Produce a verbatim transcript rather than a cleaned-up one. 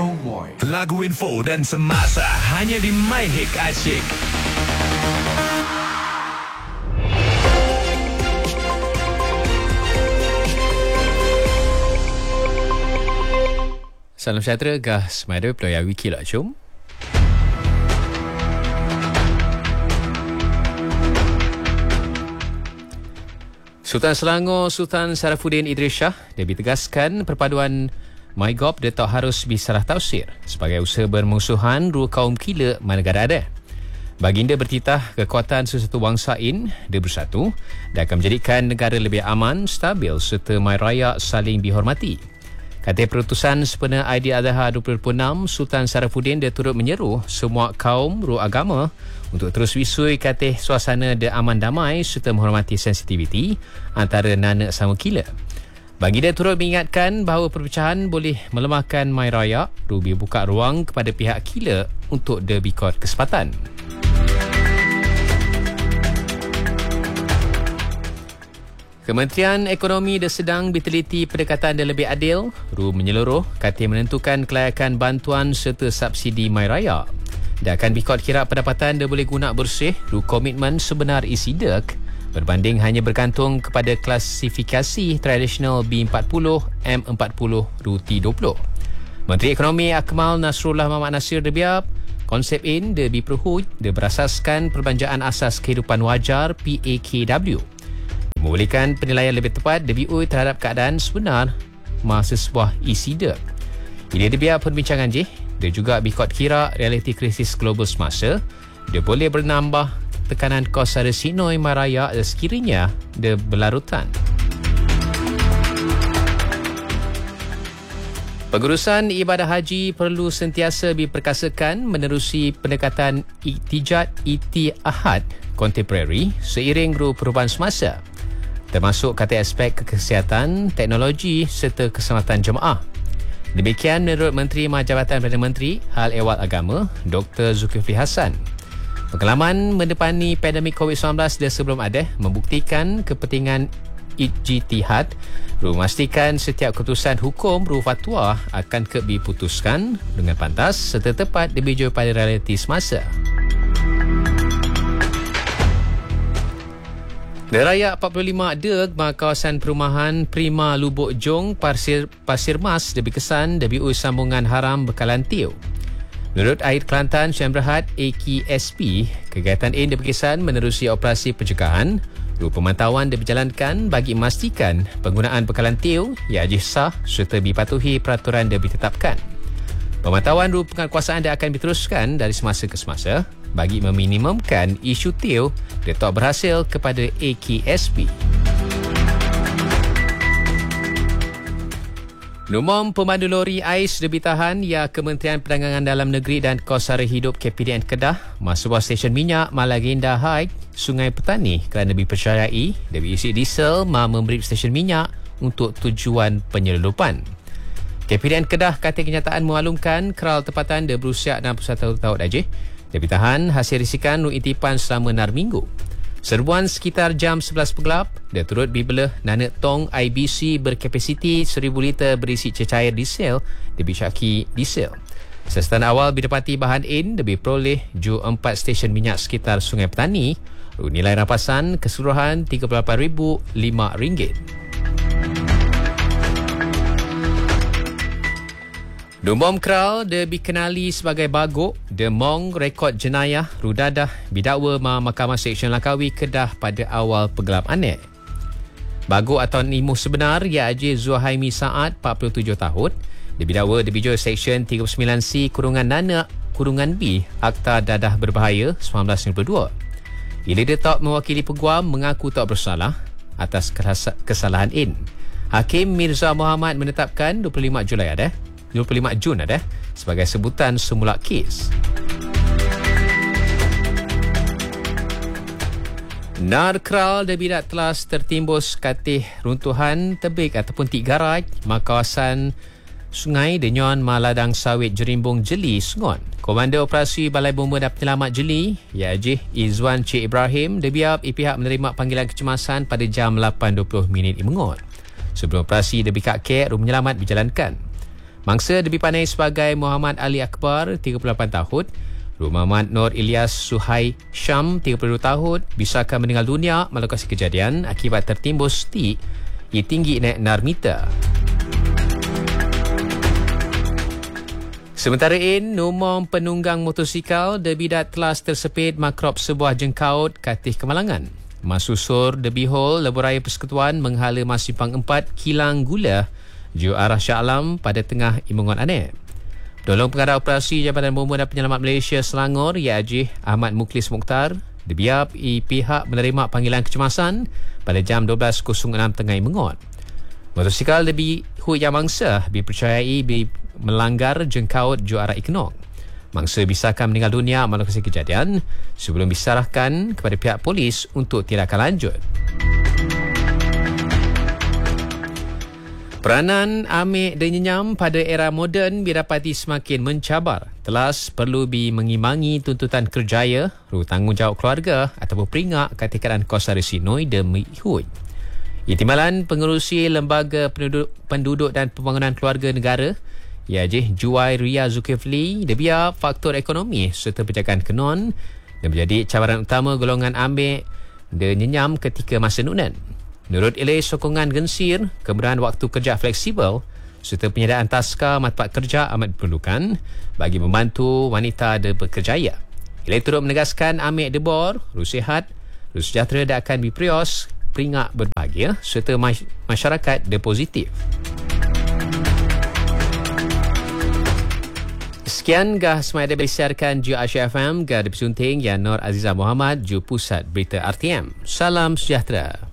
Moy. Lagu info dan semasa hanya di My Hit Asyik. Salam sejahtera, gah semada peloya wiki lah jom. Sultan Selangor Sultan Sarafuddin Idris Shah dia ditegaskan perpaduan MyGov dia tak harus bisalah tafsir sebagai usaha bermusuhan dua kaum kila mana negara ada. Baginda bertitah kekuatan sesuatu bangsa in dia bersatu dan akan menjadikan negara lebih aman, stabil serta mai rakyat saling dihormati. Kata perutusan sempena Aidiladha dua ribu enam, Sultan Sarafuddin dia turut menyeru semua kaum ruh agama untuk terus wisui kata suasana dia aman damai serta menghormati sensitiviti antara nanak sama kila. Baginda turut mengingatkan bahawa perpecahan boleh melemahkan mai raya, rubi buka ruang kepada pihak kila untuk dia bikot kesempatan. Kementerian Ekonomi dia sedang berteliti pendekatan dia lebih adil, ru menyeluruh kata menentukan kelayakan bantuan serta subsidi mai raya. Dia akan bikot kira pendapatan dia boleh guna bersih, ru komitmen sebenar isi D E K berbanding hanya bergantung kepada klasifikasi tradisional B empat puluh, M empat puluh, ru T dua puluh. Menteri Ekonomi Akmal Nasrullah Muhammad Nasir dia biar konsep in dia diperhut dia berasaskan perbelanjaan asas kehidupan wajar P A K W. Membolehkan penilaian lebih tepat D B U terhadap keadaan sebenar masa sebuah isi D E K. Ini dia biar perbincangan je. Dia juga bikot kira realiti krisis global semasa. Dia boleh bernambah tekanan kos ada sinoi maraya sekiranya dia berlarutan. Pengurusan ibadah haji perlu sentiasa diperkasakan menerusi pendekatan iktijat itiahad kontemporari seiring ru perubahan semasa, termasuk kata aspek kesihatan, teknologi serta keselamatan jemaah. Demikian menurut Menteri Majabatan Perdana Menteri Hal Ehwal Agama Doktor Zulkifli Hassan. Pengalaman mendepani pandemik covid sembilan belas dia sebelum ada membuktikan kepentingan ijtihad, memastikan setiap keputusan hukum ru fatwa akan keb diputuskan dengan pantas serta tepat dibijau pada realiti semasa. Deraya empat puluh lima D E G kawasan perumahan Prima Lubuk Jong Pasir, Pasir Mas lebih kesan D B U sambungan haram bekalan tiu. Menurut Air Kelantan Syam Berhad A K S P, kegiatan ini berkesan menerusi operasi pencegahan. Ru pemantauan diberjalankan bagi memastikan penggunaan bekalan tiu ia ajih sah serta dipatuhi peraturan yang ditetapkan. Pemantauan ru penguasaan dia akan diteruskan dari semasa ke semasa bagi meminimumkan isu tiu dia tak berhasil kepada A K S P. Nomor pemandu lori ais lebih tahan ya Kementerian Perdagangan Dalam Negeri dan Kos Sara Hidup K P D N Kedah masuk sebuah stesen minyak Malaginda High, Sungai Petani kerana dipercayai lebih isi diesel mahu memberi stesen minyak untuk tujuan penyelundupan. K P D N Kedah kata kenyataan memaklumkan keral tempatan dia berusia enam puluh satu tahun aja. Dia ditahan hasil risikan ru intipan selama enam minggu. Serbuan sekitar jam sebelas pegelap, dia turut dibelah nanak tong I B C berkapasiti seribu liter berisi cecair diesel lebih syaki diesel. Sesetan awal didapati bahan in lebih peroleh ju empat stesen minyak sekitar Sungai Petani. Ru nilai rampasan keseluruhan tiga puluh lapan ribu lima ringgit. Dumbom Kral dia dikenali sebagai Bagok, dia mong rekod jenayah rudadah didakwa ma Mahkamah Seksyen Langkawi Kedah pada awal pegelap anek. Bagok atau nimuh sebenar ia Haji Zuhaimi Saad empat puluh tujuh tahun. Dia didakwa di bijou Seksyen tiga puluh sembilan C kurungan Nanak kurungan B Akta Dadah Berbahaya sembilan belas sembilan puluh dua. Bila dia tak mewakili peguam mengaku tak bersalah atas kesalahan in. Hakim Mirza Muhammad menetapkan dua puluh lima Julai ada dua puluh lima Jun ada sebagai sebutan semula kes. Nar Kral dan bidak telas tertimbus katih runtuhan tebik ataupun tik garaj ma kawasan Sungai Denyon Maladang Sawit Jerimbung Jeli Sengon. Komander Operasi Balai Bomba dan Penyelamat Jeli ya Haji Izwan Cik Ibrahim debiap pihak menerima panggilan kecemasan pada jam lapan dua puluh minit Mengot. Sebelum operasi debikak kek rum menyelamat dijalankan. Mangsa lebih pandai sebagai Muhammad Ali Akbar, tiga puluh lapan tahun. Ru Muhammad Nur Ilyas Suhai Syam, tiga puluh dua tahun, disahkan meninggal dunia melokasi kejadian akibat tertimbus stik yang tinggi naik enam meter. Sementara in, nombor penunggang motosikal debidat telas tersepit makrop sebuah jengkaut Katih Kemalangan. Masusur Derby Hall, Lebuh Persekutuan menghala Mas Simpang empat kilang gula ju arah Shah Alam pada tengah Imungon Aneh. Tolong pengarah operasi Jabatan Bomba dan Penyelamat Malaysia Selangor, Ya Ajih Ahmad Muklis Mukhtar, dibiap i pihak menerima panggilan kecemasan pada jam dua belas enam tengah Imungon. Motosikal Derby Hui Yang Mangsa dipercayai melanggar jengkaut ju arah Iknong. Mangsa disahkan meninggal dunia melokasi kejadian sebelum diserahkan kepada pihak polis untuk tindakan lanjut. Peranan amik dan nyenyam pada era moden didapati semakin mencabar. Telas perlu bi mengimbangi tuntutan kerjaya, ru tanggungjawab keluarga ataupun peringak ketikatan kos harisi noi dan mihut. Ihtimalan pengerusi Lembaga Penduduk, Penduduk dan Pembangunan Keluarga Negara, Ya Ajih Juwai Ria Zulkifli, debiar faktor ekonomi serta penjagaan kenon dan menjadi cabaran utama golongan amik dan nyenyam ketika masa nunan. Menurut ilai sokongan gensir, kemudahan waktu kerja fleksibel serta penyediaan taska manfaat kerja amat diperlukan bagi membantu wanita dan bekerjaya. Ilai turut menegaskan amik debor, ru sihat, ru sejahtera dan akan diprios, peringak berbahagia serta masyarakat dan positif. Sekian gah semasa disiarkan ju Asia F M gah dipesunting ya Nur Azizah Muhammad ju Pusat Berita R T M. Salam sejahtera.